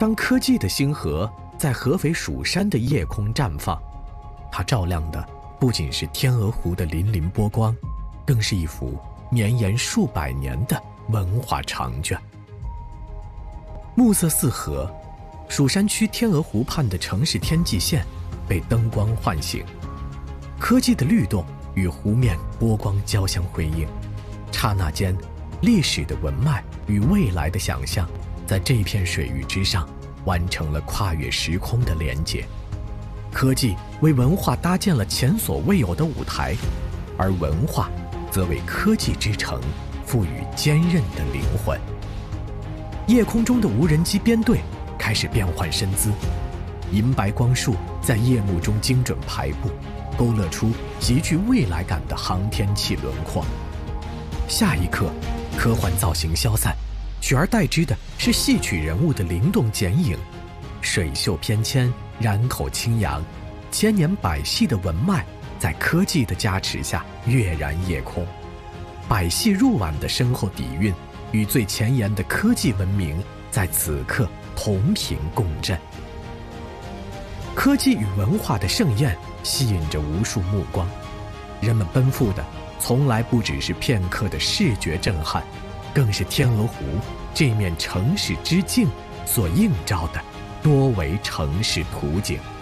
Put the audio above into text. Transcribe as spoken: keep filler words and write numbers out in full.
当科技的星河在合肥蜀山的夜空绽放，它照亮的不仅是天鹅湖的粼粼波光，更是一幅绵延数百年的文化长卷。暮色四合，蜀山区天鹅湖畔的城市天际线被灯光唤醒，科技的律动与湖面波光交相辉映，刹那间，历史的文脉与未来的想象在这片水域之上完成了跨越时空的连接。科技为文化搭建了前所未有的舞台，而文化则为科技之城赋予坚韧的灵魂。夜空中的无人机编队开始变换身姿，银白光束在夜幕中精准排布，勾勒出极具未来感的航天器轮廓。下一刻，科幻造型消散，取而代之的是戏曲人物的灵动剪影，水袖翩跹，染口轻扬，千年百戏的文脉在科技的加持下跃然夜空。百戏入碗的深厚底蕴与最前沿的科技文明在此刻同频共振。科技与文化的盛宴吸引着无数目光，人们奔赴的从来不只是片刻的视觉震撼，更是天鹅湖这面城市之镜所映照的多维城市图景。